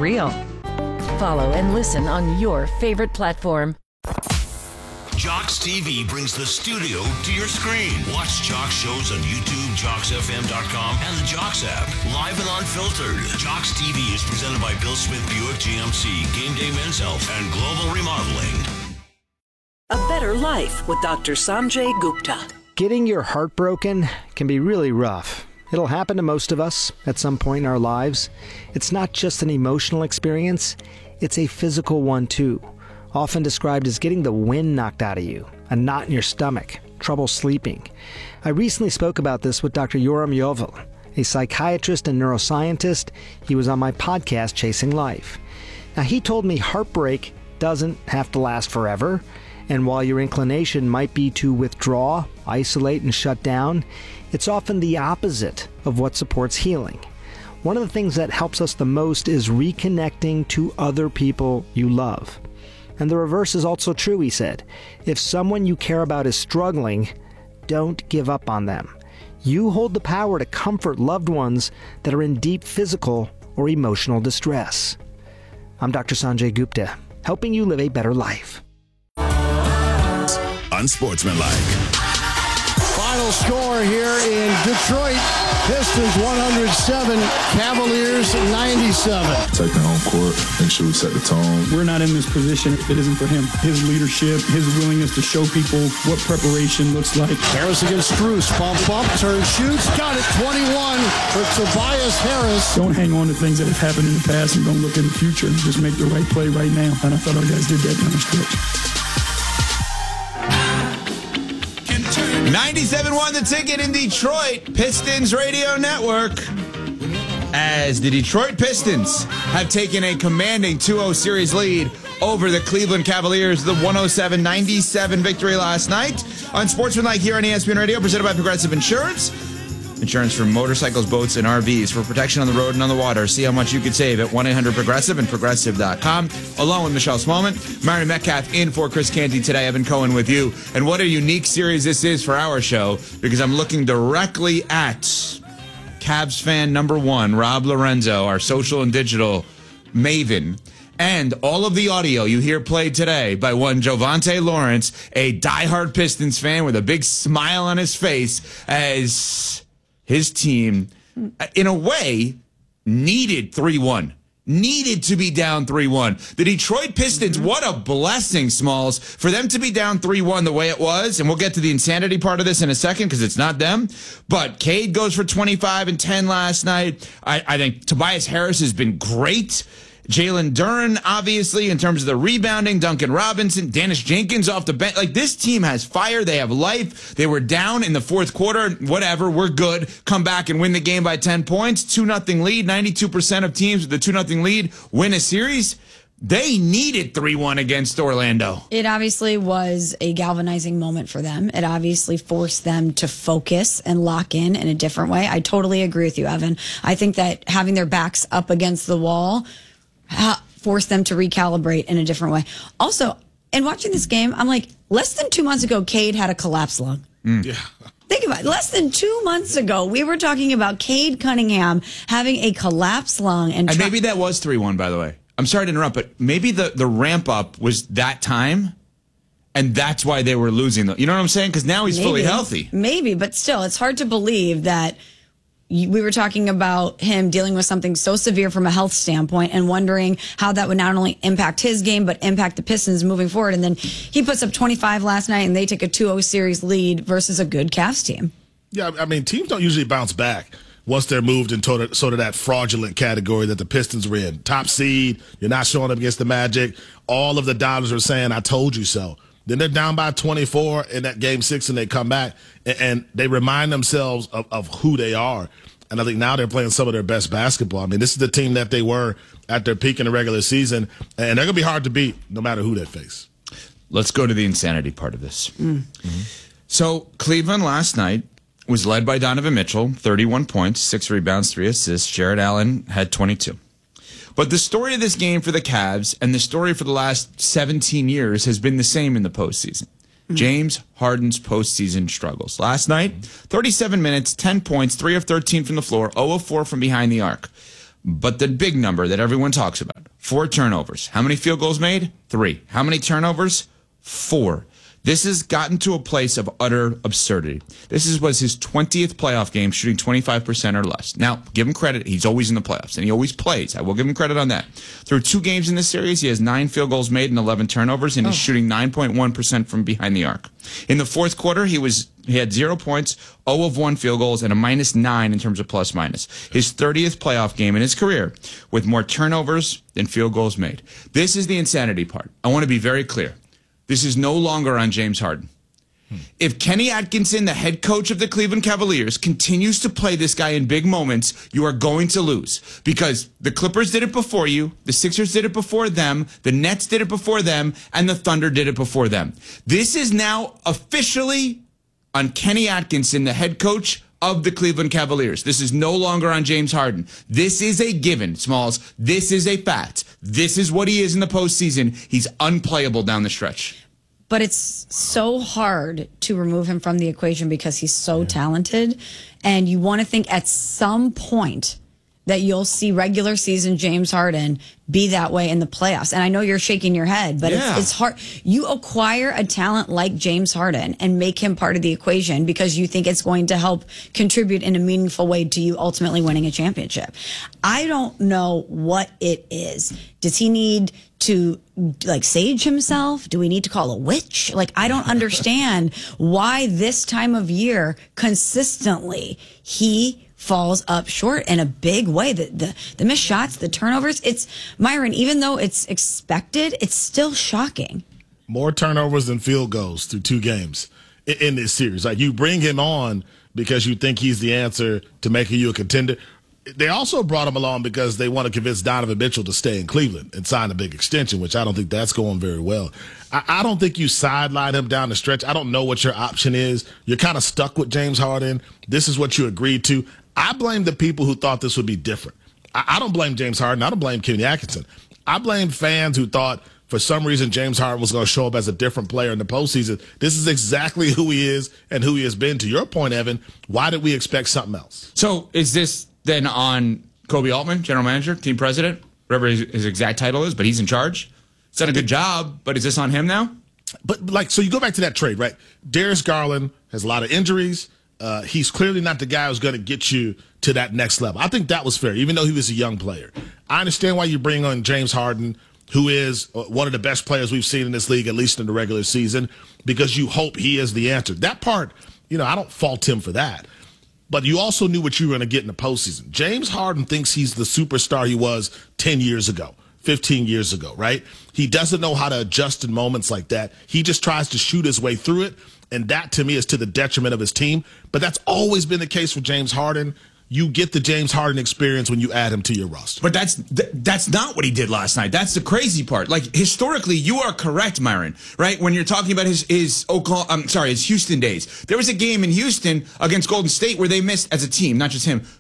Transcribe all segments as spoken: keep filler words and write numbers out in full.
real. Follow and listen on your favorite platform. Jocks T V brings the studio to your screen. Watch Jocks shows on YouTube, jocks f m dot com, and the Jocks app. Live and unfiltered. Jocks T V is presented by Bill Smith Buick G M C, Game Day Men's Health, and Global Remodeling. A Better Life with Doctor Sanjay Gupta. Getting your heart broken can be really rough. It'll happen to most of us at some point in our lives. It's not just an emotional experience, it's a physical one too. Often described as getting the wind knocked out of you, a knot in your stomach, trouble sleeping. I recently spoke about this with Doctor Yoram Yovel, a psychiatrist and neuroscientist. He was on my podcast, Chasing Life. Now, he told me heartbreak doesn't have to last forever, and while your inclination might be to withdraw, isolate, and shut down, it's often the opposite of what supports healing. One of the things that helps us the most is reconnecting to other people you love. And the reverse is also true, he said. If someone you care about is struggling, don't give up on them. You hold the power to comfort loved ones that are in deep physical or emotional distress. I'm Doctor Sanjay Gupta, helping you live a better life. Unsportsmanlike. Final score here in Detroit. Pistons one hundred seven, Cavaliers ninety-seven. Take the home court, make sure we set the tone. We're not in this position if it isn't for him. His leadership, his willingness to show people what preparation looks like. Harris against Strus. Bump, bump, turn, shoots. Got it, twenty-one for Tobias Harris. Don't hang on to things that have happened in the past and don't look in the future. Just make the right play right now. And I thought our guys did that down the stretch. ninety-seven won the ticket in Detroit, Pistons Radio Network, as the Detroit Pistons have taken a commanding two oh series lead over the Cleveland Cavaliers, the one oh seven ninety-seven victory last night. Unsportsmanlike here on E S P N Radio, presented by Progressive Insurance. Insurance for motorcycles, boats, and R Vs for protection on the road and on the water. See how much you could save at one eight hundred progressive and progressive dot com. Along with Michelle Smallman, Mary Metcalf in for Chris Canty today. Evan Cohen with you. And what a unique series this is for our show, because I'm looking directly at Cavs fan number one, Rob Lorenzo, our social and digital maven. And all of the audio you hear played today by one Jovante Lawrence, a diehard Pistons fan with a big smile on his face, as his team, in a way, needed three one. Needed to be down three one. The Detroit Pistons, mm-hmm. what a blessing, Smalls, for them to be down three one the way it was. And we'll get to the insanity part of this in a second because it's not them. But Cade goes for twenty-five and ten last night. I, I think Tobias Harris has been great. Jalen Duren, obviously, in terms of the rebounding. Duncan Robinson, Dennis Jenkins off the bench. Like, this team has fire. They have life. They were down in the fourth quarter. Whatever. We're good. Come back and win the game by ten points. two nothing lead. ninety-two percent of teams with the two nothing lead win a series. They needed three one against Orlando. It obviously was a galvanizing moment for them. It obviously forced them to focus and lock in in a different way. I totally agree with you, Evan. I think that having their backs up against the wall force them to recalibrate in a different way. Also, in watching this game, I'm like, less than two months ago, Cade had a collapse lung. Mm. Yeah. Think about it. Less than two months ago, we were talking about Cade Cunningham having a collapsed lung. And, and try- maybe that was three one, by the way. I'm sorry to interrupt, but maybe the, the ramp up was that time, and that's why they were losing. The, you know what I'm saying? Because now he's maybe, fully healthy. Maybe, but still, it's hard to believe that we were talking about him dealing with something so severe from a health standpoint and wondering how that would not only impact his game, but impact the Pistons moving forward. And then he puts up twenty-five last night and they take a two oh series lead versus a good Cavs team. Yeah, I mean, teams don't usually bounce back once they're moved into sort of that fraudulent category that the Pistons were in. Top seed, you're not showing up against the Magic. All of the dollars are saying, I told you so. Then they're down by twenty-four in that game six and they come back and, and they remind themselves of, of who they are. And I think now they're playing some of their best basketball. I mean, this is the team that they were at their peak in the regular season, and they're going to be hard to beat no matter who they face. Let's go to the insanity part of this. Mm. Mm-hmm. So Cleveland last night was led by Donovan Mitchell, thirty-one points, six rebounds, three assists. Jared Allen had twenty-two. But the story of this game for the Cavs and the story for the last seventeen years has been the same in the postseason. Mm-hmm. James Harden's postseason struggles. Last night, thirty-seven minutes, ten points, three of thirteen from the floor, zero of four from behind the arc. But the big number that everyone talks about, four turnovers. How many field goals made? Three. How many turnovers? Four. This has gotten to a place of utter absurdity. This is, was his twentieth playoff game, shooting twenty-five percent or less. Now, give him credit. He's always in the playoffs, and he always plays. I will give him credit on that. Through two games in this series, he has nine field goals made and eleven turnovers, and he's oh. shooting nine point one percent from behind the arc. In the fourth quarter, he was he had zero points, zero of one field goals, and a minus nine in terms of plus minus. His thirtieth playoff game in his career with more turnovers than field goals made. This is the insanity part. I want to be very clear. This is no longer on James Harden. Hmm. If Kenny Atkinson, the head coach of the Cleveland Cavaliers, continues to play this guy in big moments, you are going to lose. Because the Clippers did it before you, the Sixers did it before them, the Nets did it before them, and the Thunder did it before them. This is now officially on Kenny Atkinson, the head coach of the Cleveland Cavaliers. This is no longer on James Harden. This is a given, Smalls. This is a fact. This is what he is in the postseason. He's unplayable down the stretch. But it's so hard to remove him from the equation because he's so yeah. talented. And you want to think at some point that you'll see regular season James Harden be that way in the playoffs. And I know you're shaking your head, but yeah. it's, it's hard. You acquire a talent like James Harden and make him part of the equation because you think it's going to help contribute in a meaningful way to you ultimately winning a championship. I don't know what it is. Does he need to like sage himself? Do we need to call a witch? Like, I don't understand why this time of year consistently he falls up short in a big way. The, the the missed shots, the turnovers, it's, Myron, even though it's expected, it's still shocking. More turnovers than field goals through two games in, in this series. Like, you bring him on because you think he's the answer to making you a contender. They also brought him along because they want to convince Donovan Mitchell to stay in Cleveland and sign a big extension, which I don't think that's going very well. I, I don't think you sideline him down the stretch. I don't know what your option is. You're kind of stuck with James Harden. This is what you agreed to. I blame the people who thought this would be different. I, I don't blame James Harden. I don't blame Kenny Atkinson. I blame fans who thought for some reason James Harden was going to show up as a different player in the postseason. This is exactly who he is and who he has been. To your point, Evan, why did we expect something else? So is this then on Kobe Altman, general manager, team president, whatever his, his exact title is, but he's in charge? He's done a good job, but is this on him now? But, like, so you go back to that trade, right? Darius Garland has a lot of injuries. Uh, he's clearly not the guy who's going to get you to that next level. I think that was fair, even though he was a young player. I understand why you bring on James Harden, who is one of the best players we've seen in this league, at least in the regular season, because you hope he is the answer. That part, you know, I don't fault him for that. But you also knew what you were going to get in the postseason. James Harden thinks he's the superstar he was ten years ago, fifteen years ago, right? He doesn't know how to adjust in moments like that. He just tries to shoot his way through it. And that, to me, is to the detriment of his team. But that's always been the case for James Harden. You get the James Harden experience when you add him to your roster. But that's th- that's not what he did last night. That's the crazy part. Like, historically, you are correct, Myron, right? When you're talking about his his Oklahoma, I'm sorry, his Houston days. There was a game in Houston against Golden State where they missed, as a team, not just him,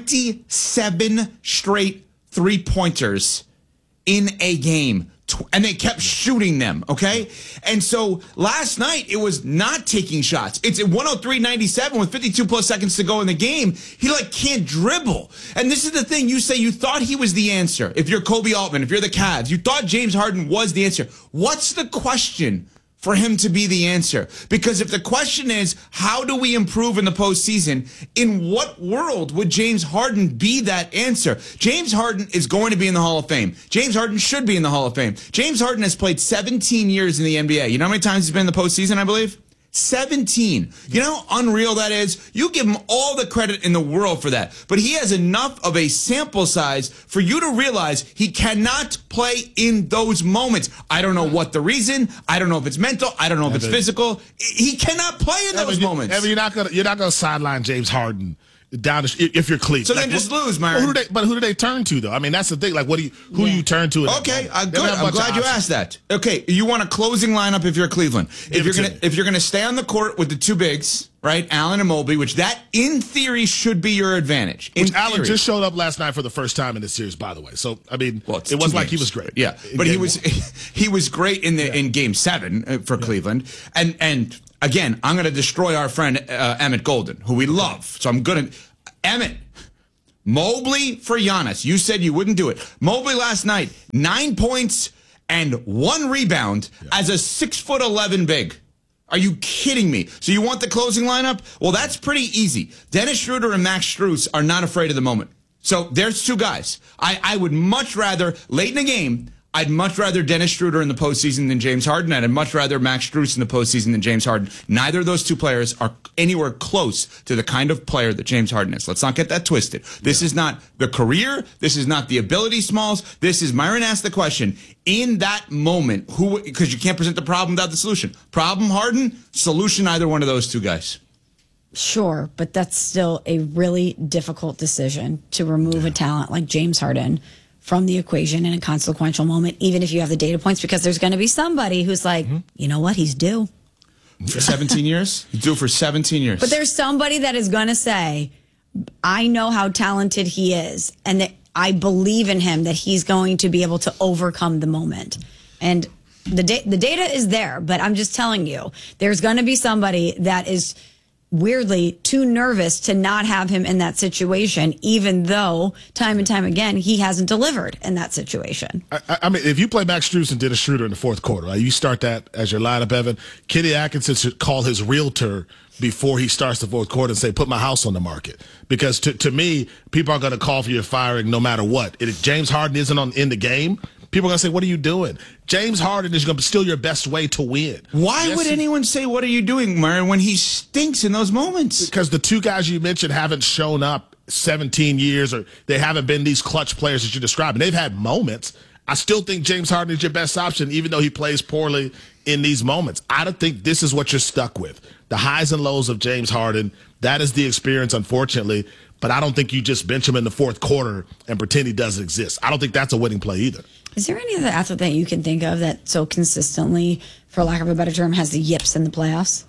twenty-seven straight three-pointers in a game. And they kept shooting them, okay? And so last night, it was not taking shots. It's at one oh three ninety-seven with fifty-two plus seconds to go in the game. He, like, can't dribble. And this is the thing. You say you thought he was the answer. If you're Kobe Altman, if you're the Cavs, you thought James Harden was the answer. What's the question for him to be the answer? Because if the question is, how do we improve in the postseason, in what world would James Harden be that answer? James Harden is going to be in the Hall of Fame. James Harden should be in the Hall of Fame. James Harden has played seventeen years in the N B A. You know how many times he's been in the postseason, I believe? seventeen. You know how unreal that is? You give him all the credit in the world for that. But he has enough of a sample size for you to realize he cannot play in those moments. I don't know what the reason. I don't know if it's mental. I don't know if it's physical. He cannot play in those Evan, moments. Evan, you're not gonna you're not gonna sideline James Harden down the, if you're Cleveland. So like, then just what, lose, Myron. Who do they, but who do they turn to, though? I mean, that's the thing. Like, what do you who yeah. do you turn to? Okay, uh, good. I'm glad you asked that. Okay, you want a closing lineup if you're Cleveland. Give if you're gonna me. if you're gonna stay on the court with the two bigs, right, Allen and Mobley, which that in theory should be your advantage. In which theory. Allen just showed up last night for the first time in this series, by the way. So I mean, well, it wasn't like he was great. Yeah, but he was one. he was great in the yeah. in Game Seven for yeah. Cleveland, and and again, I'm going to destroy our friend uh, Emmett Golden, who we love. So I'm going to Emmett. Mobley for Giannis. You said you wouldn't do it. Mobley last night, nine points and one rebound yeah. as a six foot eleven big. Are you kidding me? So you want the closing lineup? Well, that's pretty easy. Dennis Schroeder and Max Strus are not afraid of the moment. So there's two guys. I, I would much rather, late in the game, I'd much rather Dennis Schroeder in the postseason than James Harden, and I'd much rather Max Strus in the postseason than James Harden. Neither of those two players are anywhere close to the kind of player that James Harden is. Let's not get that twisted. This yeah. is not the career. This is not the ability, Smalls. This is, Myron asked the question, in that moment, who? Because you can't present the problem without the solution. Problem, Harden, solution, either one of those two guys. Sure, but that's still a really difficult decision to remove yeah. a talent like James Harden from the equation in a consequential moment, even if you have the data points, because there's going to be somebody who's like, mm-hmm. you know what, he's due. For seventeen years? He's due for seventeen years. But there's somebody that is going to say, I know how talented he is, and that I believe in him, that he's going to be able to overcome the moment. And the da- the data is there, but I'm just telling you, there's going to be somebody that is weirdly too nervous to not have him in that situation, even though time and time again he hasn't delivered in that situation. I, I mean, if you play Max Strus and Dennis Schroeder in the fourth quarter, right, you start that as your lineup, Evan. Kenny Atkinson should call his realtor before he starts the fourth quarter and say, put my house on the market. Because to, to me, people are going to call for your firing no matter what. If James Harden isn't on in the game, people are going to say, what are you doing? James Harden is going to be still your best way to win. Why yes, would he, anyone say, what are you doing, Myron, when he stinks in those moments? Because the two guys you mentioned haven't shown up seventeen years, or they haven't been these clutch players that you're describing. They've had moments. I still think James Harden is your best option, even though he plays poorly in these moments. I don't think this is what you're stuck with. The highs and lows of James Harden, that is the experience, unfortunately. But I don't think you just bench him in the fourth quarter and pretend he doesn't exist. I don't think that's a winning play either. Is there any other athlete that you can think of that so consistently, for lack of a better term, has the yips in the playoffs?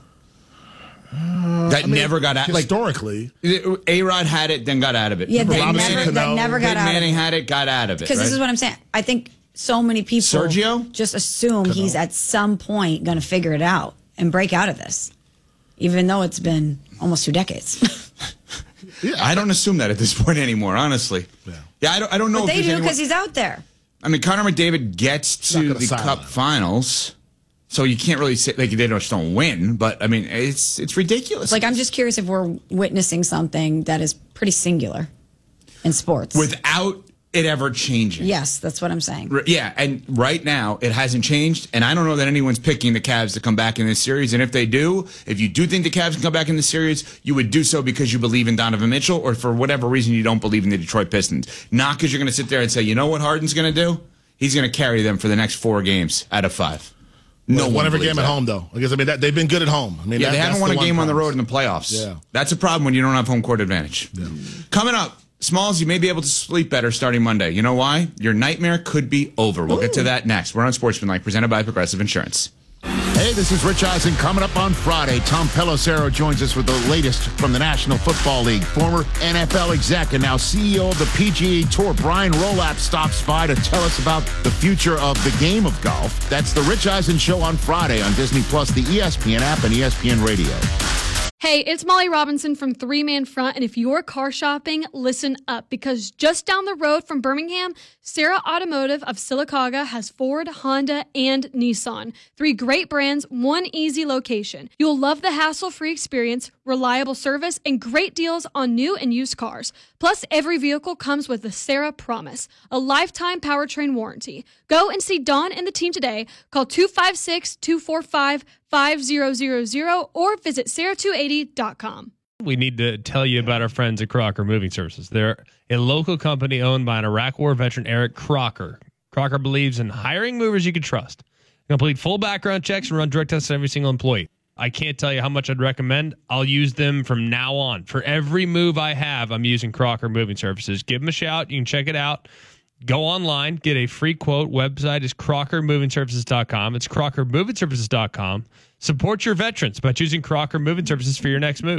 Uh, that I mean, never got out. Historically. Like, A-Rod had it, then got out of it. Yeah, that never, that never got Peyton out Manning of it. had it, got out of it. Because right? this is what I'm saying. I think so many people Sergio? just assume Cano. he's at some point going to figure it out and break out of this, even though it's been almost two decades. Yeah, I don't assume that at this point anymore, honestly. Yeah, yeah I don't. I don't know. But if they do because he's out there. I mean, Connor McDavid gets to the Cup him. Finals, so you can't really say like they don't just don't win. But I mean, it's it's ridiculous. Like I'm just curious if we're witnessing something that is pretty singular in sports without it ever changing. Yes, that's what I'm saying. Yeah, and right now it hasn't changed, and I don't know that anyone's picking the Cavs to come back in this series. And if they do, if you do think the Cavs can come back in the series, you would do so because you believe in Donovan Mitchell, or for whatever reason you don't believe in the Detroit Pistons. Not because you're going to sit there and say, you know what Harden's going to do? He's going to carry them for the next four games out of five. No well, one every game that. At home, though. Because I mean, that, they've been good at home. I mean, yeah, that, they haven't won the a game problem. on the road in the playoffs. Yeah, that's a problem when you don't have home court advantage. Yeah. Coming up. Smalls, you may be able to sleep better starting Monday. You know why? Your nightmare could be over. We'll Ooh. get to that next. We're on Sportsmanlike, presented by Progressive Insurance. Hey, this is Rich Eisen. Coming up on Friday, Tom Pelissero joins us with the latest from the National Football League. Former N F L exec and now C E O of the P G A Tour, Brian Rolapp, stops by to tell us about the future of the game of golf. That's the Rich Eisen Show on Friday on Disney Plus, the E S P N app, and E S P N Radio. Hey, it's Molly Robinson from Three Man Front, and if you're car shopping, listen up, because just down the road from Birmingham, Sarah Automotive of Sylacauga has Ford, Honda, and Nissan. Three great brands, one easy location. You'll love the hassle-free experience, reliable service, and great deals on new and used cars. Plus, every vehicle comes with the Sarah Promise, a lifetime powertrain warranty. Go and see Dawn and the team today. Call two five six, two four five, five zero zero zero or visit sarah two eighty dot com. We need to tell you about our friends at Crocker Moving Services. They're a local company owned by an Iraq War veteran, Eric Crocker. Crocker believes in hiring movers you can trust. Complete full background checks and run drug tests on every single employee. I can't tell you how much I'd recommend. I'll use them from now on. For every move I have, I'm using Crocker Moving Services. Give them a shout. You can check it out. Go online, get a free quote. Website is crocker moving services dot com. It's crocker moving services dot com. Support your veterans by choosing Crocker Moving Services for your next move.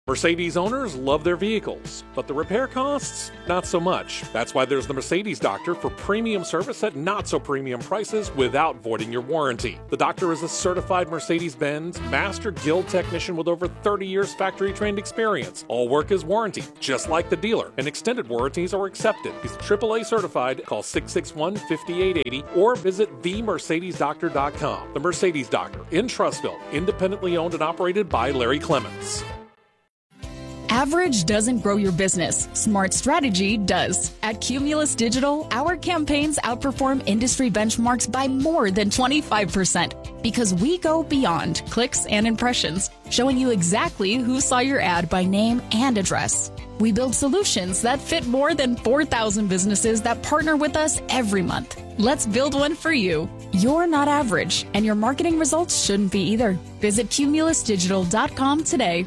Mercedes owners love their vehicles, but the repair costs, not so much. That's why there's the Mercedes Doctor for premium service at not so premium prices without voiding your warranty. The Doctor is a certified Mercedes-Benz Master Guild technician with over thirty years factory trained experience. All work is warranty, just like the dealer, and extended warranties are accepted. He's triple A certified. Call six six one, five eight eight zero or visit the mercedes doctor dot com. The Mercedes Doctor in Trussville, independently owned and operated by Larry Clements. Average doesn't grow your business. Smart strategy does. At Cumulus Digital, our campaigns outperform industry benchmarks by more than twenty-five percent because we go beyond clicks and impressions, showing you exactly who saw your ad by name and address. We build solutions that fit more than four thousand businesses that partner with us every month. Let's build one for you. You're not average, and your marketing results shouldn't be either. Visit cumulus digital dot com today.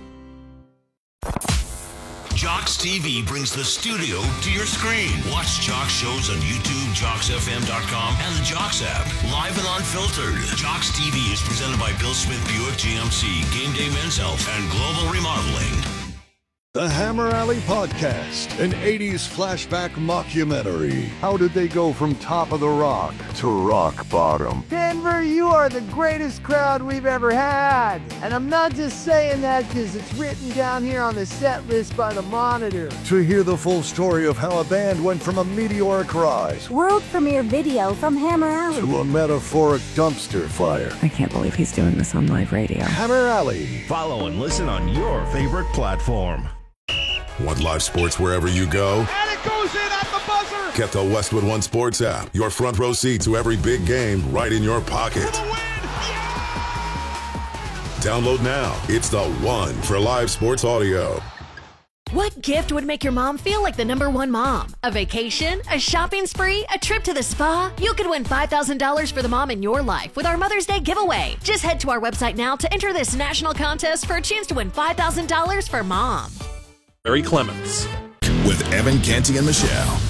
Jocks T V brings the studio to your screen. Watch Jocks shows on YouTube, jocks f m dot com, and the Jocks app. Live and unfiltered. Jocks T V is presented by Bill Smith Buick G M C, Game Day Men's Health, and Global Remodeling. The Hammer Alley Podcast, an eighties flashback mockumentary. How did they go from top of the rock to rock bottom? Denver, you are the greatest crowd we've ever had. And I'm not just saying that because it's written down here on the set list by the Monitor. To hear the full story of how a band went from a meteoric rise, world premiere video from Hammer Alley, to a metaphoric dumpster fire. I can't believe he's doing this on live radio. Hammer Alley. Follow and listen on your favorite platform. Want live sports wherever you go? And it goes in at the buzzer! Get the Westwood One Sports app. Your front row seat to every big game right in your pocket. For the win! Yeah! Download now. It's the one for live sports audio. What gift would make your mom feel like the number one mom? A vacation? A shopping spree? A trip to the spa? You could win five thousand dollars for the mom in your life with our Mother's Day giveaway. Just head to our website now to enter this national contest for a chance to win five thousand dollars for mom. Larry Clements. With Evan Canty and Michelle.